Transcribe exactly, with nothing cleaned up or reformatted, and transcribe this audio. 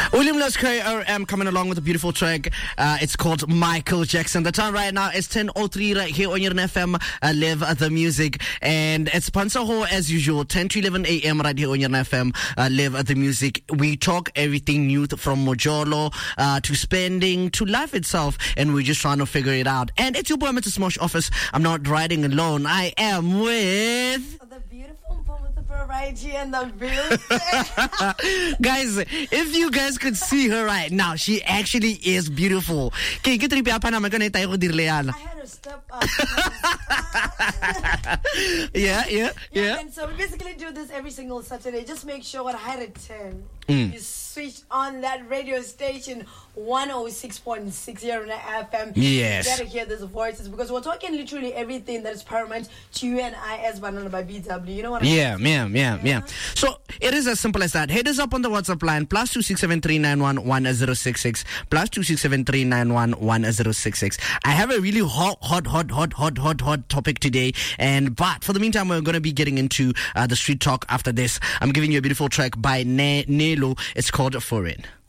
William Lewis K R M coming along with a beautiful track. Uh, it's called Michael Jackson. The time right now is ten oh three right here on your F M. Uh, live the music. And it's Pansaho as usual, ten to eleven a.m. right here on your F M. Uh, live the music. We talk everything youth from Mojolo uh, to spending to life itself. And we're just trying to figure it out. And it's your boy, Mister Smosh Office. I'm not riding alone. I am with... the beautiful Mpomotapa right here in the building. Guys, if you guys could see her right now, she actually is beautiful. Okay, get to the I'm gonna tayo ko dirle yan. I had to step up. Yeah, yeah, yeah. And so we basically do this every single Saturday. Just make sure what I had at ten. Mm. You switch on that radio station one oh six point six here on F M. Yes. You gotta hear these voices because we're talking literally everything that is paramount to you and I as Banana by B W. You know what I mean? Yeah, yeah, yeah, yeah. So it is as simple as that. Hit us up on the WhatsApp line, plus two six seven three nine one one zero six six, plus two six seven three nine one one zero six six. I have a really hot, hot, hot, hot, hot, hot, hot topic today, and but for the meantime, we're going to be getting into uh, the street talk after this. I'm giving you a beautiful track by ne- Nelo. It's called Foreign.